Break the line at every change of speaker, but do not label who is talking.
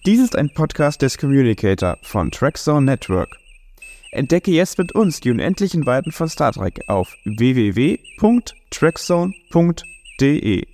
Dies ist ein Podcast des Communicator von Trackzone Network. Entdecke jetzt mit uns die unendlichen Weiten von Star Trek auf www.trackzone.de.